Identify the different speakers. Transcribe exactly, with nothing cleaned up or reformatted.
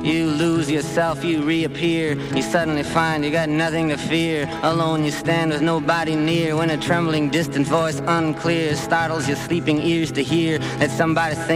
Speaker 1: You lose yourself, you reappear. You suddenly find you got nothing to fear. Alone you stand with nobody near, when a trembling distant voice unclear startles your sleeping ears to hear that somebody sings